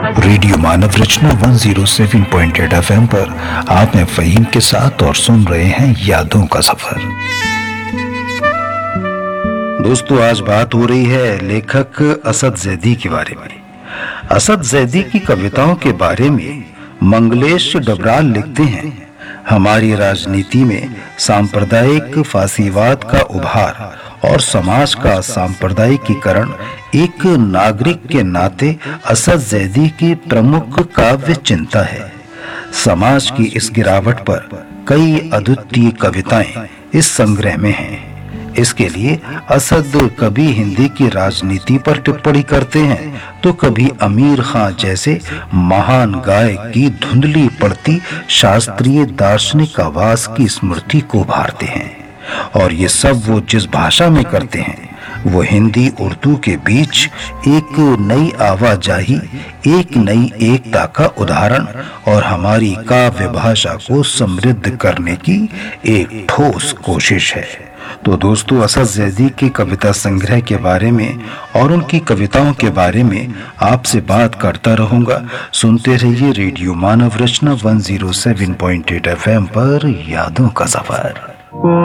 Radio मानव रचना 107.8 FM पर आप हैं फहीम के साथ और सुन रहे हैं यादों का सफर। दोस्तों, आज बात हो रही है लेखक असद जैदी के बारे में। असद जैदी की कविताओं के बारे में मंगलेश डबराल लिखते हैं, हमारी राजनीति में सांप्रदायिक फासीवाद का उभार और समाज का सांप्रदायिकीकरण एक नागरिक के नाते असद जैदी की प्रमुख काव्य चिंता है। समाज की इस गिरावट पर कई अद्वितीय कविताएं इस संग्रह में हैं। इसके लिए असद कभी हिंदी की राजनीति पर टिप्पणी करते हैं तो कभी आमिर खां जैसे महान गायक की धुंधली पड़ती शास्त्रीय दार्शनिक आवाज की स्मृति को उभारते हैं। और ये सब वो जिस भाषा में करते हैं वो हिंदी उर्दू के बीच एक नई आवाजाही, एक नई एकता का उदाहरण और हमारी काव्य भाषा को समृद्ध करने की एक ठोस कोशिश है। तो दोस्तों, असद जैदी के कविता संग्रह के बारे में और उनकी कविताओं के बारे में आपसे बात करता रहूंगा। सुनते रहिए रेडियो मानव रचना 107.8 FM पर यादों का सफर।